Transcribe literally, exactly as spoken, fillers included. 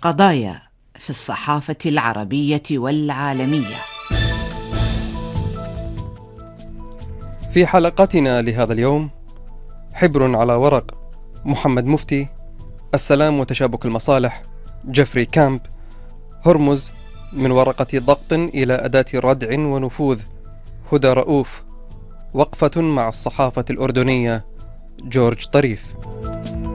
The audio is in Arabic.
قضايا في الصحافة العربية والعالمية. في حلقتنا لهذا اليوم: حبر على ورق، محمد مفتي، السلام وتشابك المصالح، جيفري كامب، هرمز، من ورقة ضغط إلى أداة ردع ونفوذ، هدى رؤوف، وقفة مع الصحافة الأردنية، جورج طريف.